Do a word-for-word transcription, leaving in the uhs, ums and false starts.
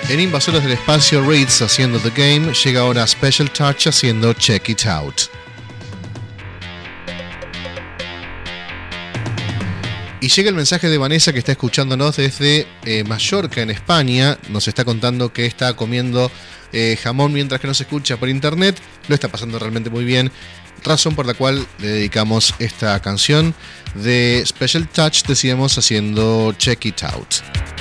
En Invasores del Espacio, Reeds haciendo The Game. Llega ahora Special Touch haciendo Check It Out. Y llega el mensaje de Vanessa, que está escuchándonos desde eh, Mallorca, en España. Nos está contando que está comiendo eh, jamón mientras que nos escucha por internet. Lo está pasando realmente muy bien. Razón por la cual le dedicamos esta canción de Special Touch, decíamos, haciendo Check It Out.